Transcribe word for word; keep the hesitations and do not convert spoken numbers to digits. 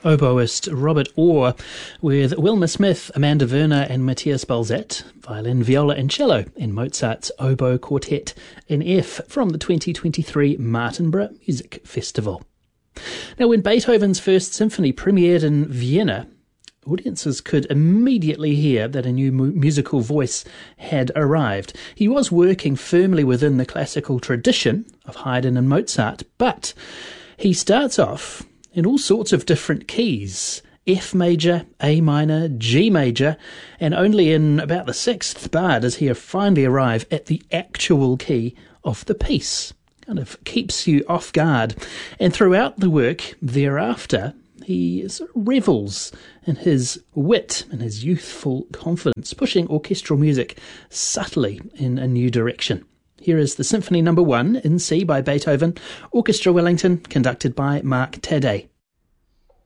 Oboist Robert Orr with Wilma Smith, Amanda Werner and Matthias Balzet, violin, viola and cello in Mozart's Oboe Quartet in F from the twenty twenty-three Martinborough Music Festival. Now, when Beethoven's First Symphony premiered in Vienna, audiences could immediately hear that a new mu- musical voice had arrived. He was working firmly within the classical tradition of Haydn and Mozart, but he starts off in all sorts of different keys: F major, A minor, G major, and only in about the sixth bar does he finally arrive at the actual key of the piece. Kind of keeps you off guard. And throughout the work thereafter, he sort of revels in his wit and his youthful confidence, pushing orchestral music subtly in a new direction. Here is the Symphony Number One in C by Beethoven, Orchestra Wellington, conducted by Mark Taddei.